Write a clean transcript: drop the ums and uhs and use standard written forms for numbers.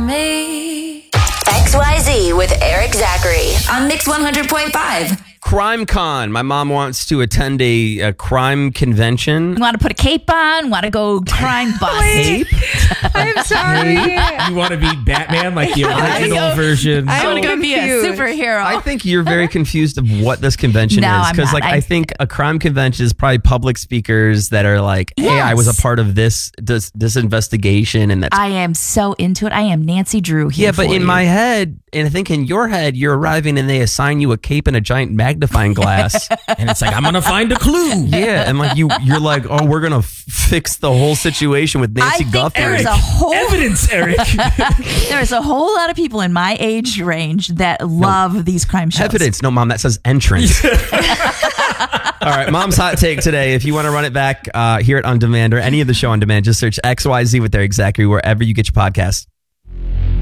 me. XYZ with Eric Zachary on Mix 100.5. Crime Con. My mom wants to attend a crime convention. Want to put a cape on? Want to go crime bust? Cape? I'm sorry. You want to be Batman, like the original version? I want to go be a superhero. I think you're very confused of what this convention No, is. I'm Because not. I think a crime convention is probably public speakers that are like, hey, I was a Yes. part of this investigation. And that's I am so into it. I am Nancy Drew here. yeah, but for in you. my head, and I think in your head, you're arriving and they assign you a cape and a giant magnifying glass. And it's like, I'm going to find a clue. Yeah, and like you're like, oh, we're gonna fix the whole situation with Nancy I think Guthrie. there's a whole Evidence, Eric. there's a whole lot of people in my age range that love these crime shows. Evidence, no, mom, that says entrance. All right, mom's hot take today. If you want to run it back, hear it on demand or any of the show on demand, just search XYZ with Eric Zachary wherever you get your podcast.